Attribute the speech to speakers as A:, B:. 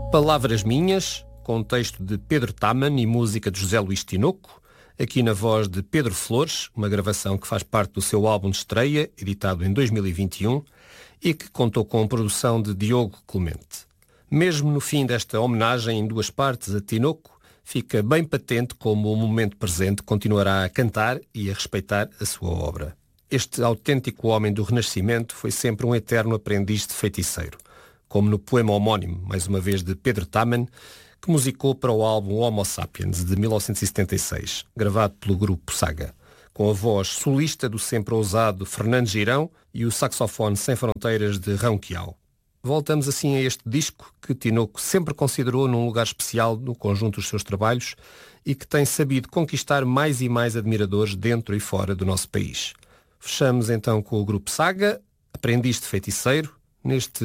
A: Palavras minhas, com texto de Pedro Taman e música de José Luís Tinoco, aqui na voz de Pedro Flores, uma gravação que faz parte do seu álbum de estreia, editado em 2021, e que contou com a produção de Diogo Clemente. Mesmo no fim desta homenagem em duas partes a Tinoco, fica bem patente como o momento presente continuará a cantar e a respeitar a sua obra. Este autêntico homem do Renascimento foi sempre um eterno aprendiz de feiticeiro, como no poema homónimo, mais uma vez de Pedro Taman, que musicou para o álbum Homo Sapiens, de 1976, gravado pelo grupo Saga, com a voz solista do sempre ousado Fernando Girão e o saxofone sem fronteiras de Rão Quiao. Voltamos assim a este disco que Tinoco sempre considerou num lugar especial no conjunto dos seus trabalhos e que tem sabido conquistar mais e mais admiradores dentro e fora do nosso país. Fechamos então com o grupo Saga, aprendiz de feiticeiro, neste